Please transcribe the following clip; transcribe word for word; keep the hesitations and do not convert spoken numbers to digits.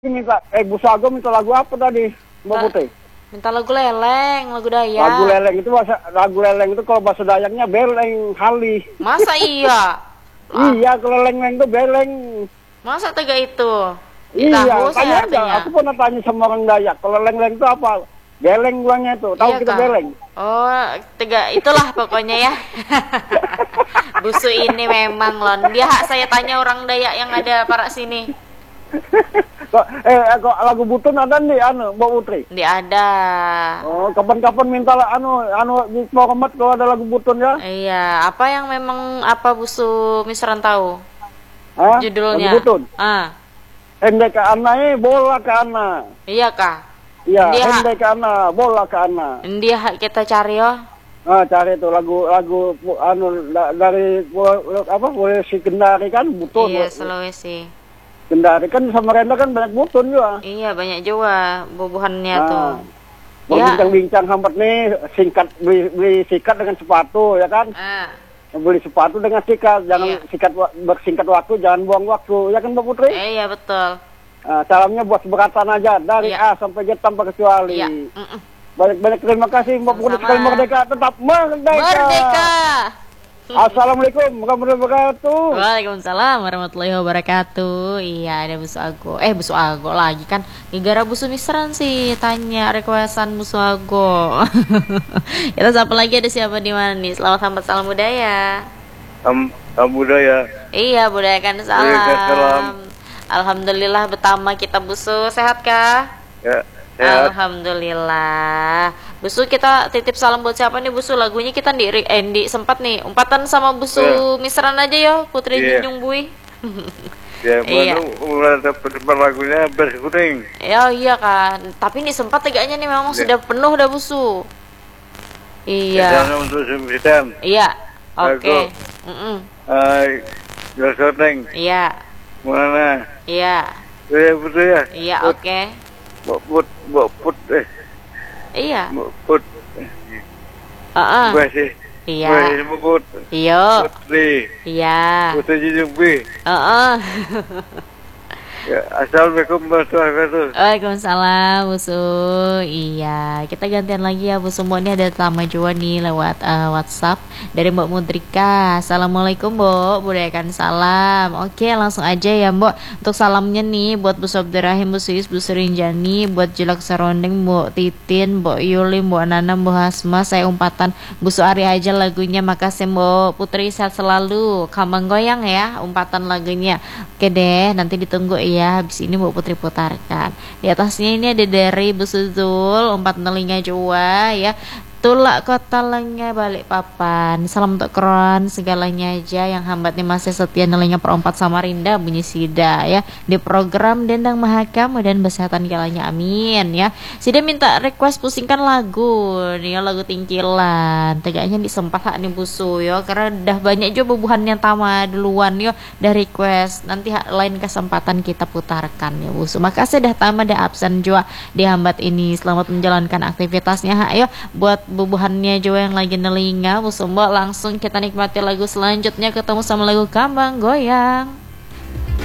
Minta, eh Bu Sago minta lagu apa tadi, Mbak Putri? Minta lagu leleng, lagu Dayak. Lagu leleng itu bahasa lagu leleng itu kalau bahasa Dayaknya beleng kali. Masa iya? Iya, kalau leleng itu beleng. Masa tega itu? Iya, Tahu tanya saya aja. artinya. Aku pernah tanya sama orang Dayak, kalau leleng itu apa? Beleng gulanya itu. Tahu Iya, kita Kak? beleng? Oh, tega itulah pokoknya ya. Busu ini memang lon. Dia hak saya tanya orang Dayak yang ada para sini. Kok eh kok lagu Butun ada nih anu Mbak Putri? Dia ada. Oh, kapan-kapan minta lah anu anu di Muhammad kalau ada lagu Butun ya? Iya, apa yang memang apa Busu Misran tahu? Hah? Judulnya. Lagu Butun. Ah. Hendek ke ana eh bola ke ana. Iya kah? Iya, Dia- hendek ke ana, bola ke ana. Dia hak kita cari yo. Ah, cari itu lagu lagu anu da- dari apa boleh si Kendari kan Butun. Iya, Sulawesi. Kendari kan sama Renda kan banyak Butun juga. Iya, banyak juga bubuhannya Ah. tuh. Mau Ya. bincang-bincang hambat nih singkat beli, beli sikat dengan sepatu ya kan? Ah. Beli sepatu dengan sikat, jangan Iya. sikat wa- bersingkat waktu, jangan buang waktu, ya kan Mbak Putri? Eh, iya betul. Ah, salamnya buat seberatan aja dari Iya. A sampai Z tanpa kecuali. Iya. Mm-mm. Banyak-banyak terima kasih Mbak Putri Sama-sama. sekali merdeka, tetap merdeka. Merdeka. Assalamualaikum warahmatullahi wabarakatuh. Waalaikumsalam warahmatullahi wabarakatuh. Iya, ada Busu Ago. Eh, Busu Ago lagi kan. Gara Busu Misran sih tanya requestan Busu Ago. Kita siapa lagi, ada siapa di mana nih? Selamat sambat salam budaya. Am, am budaya. Iya, budayakan salam. Budayakan salam. Alhamdulillah betama kita Busu, sehat kah? Ya, sehat. Alhamdulillah. Busu, kita titip salam buat siapa nih Busu? Lagunya kita di eh, di sempat nih umpatan sama Busu Ya. Misran aja yo, Putri Iya. Junjung Bui. Ya, Iya. baru mulai dapat lagunya beres kuning. Ya iya kan. Tapi ini sempat tegaknya nih memang Iya. sudah penuh udah Busu. Iya. Jangan untuk sembilan. Iya. Oke. Bagus. Mm-mm. Ay, beres kuning. Iya. Mana? Iya. Ya, betul ya. Iya, Put, oke. Mbak Put, Mbak Put, eh, Iya. Mbak Put. Heeh. Gue sih. Iya. Gue sih Mbak Put. Iya. Putri. Iya. Putri Junjung Bui. Heeh. Ya, assalamualaikum warahmatullahi wabarakatuh. Waalaikumsalam Busu. Iya, kita gantian lagi ya Busu. Mbok, ini ada tamu juga nih lewat uh, WhatsApp dari Mbak Mudrika. Assalamualaikum Mbok, budayakan salam. Oke, langsung aja ya Mbok. Untuk salamnya nih buat Busu Abdurrahim, Busu Is, Busu Rinjani, buat Jelak Serondeng, Mbok Titin, Mbok Yuli, Mbok Nana, Mbok Hasma. Saya umpatan Busu Ari aja lagunya. Makasih Mbok Putri, sehat selalu. Kamang goyang ya umpatan lagunya. Oke deh, nanti ditunggu ya. Habis ini Mbak Putri putarkan. Di atasnya ini ada dari Busu Zul, umpat telinga jua ya. Tulak kota lengnya balik papan. Salam untuk kron segalanya aja yang hambatnya masih setia nelingnya perempat Samarinda bunyi sida ya. Di program Dendang Mahakam dan kesehatan galanya amin ya. Sida minta request pusingkan lagu nih ya, lagu tingkilan. Tegaknya disempat hak nih Busu yo, karena udah banyak juga bubuhan yang tama duluan yo dah request. Nanti hak lain kesempatan kita putarkan ya Busu. Makasih dah tama dah absen juga di hambat ini. Selamat menjalankan aktivitasnya hak yo. Buat bubuhannya juga yang lagi nelinga Busu, Mbak, langsung kita nikmati lagu selanjutnya. Ketemu sama lagu Kambang Goyang.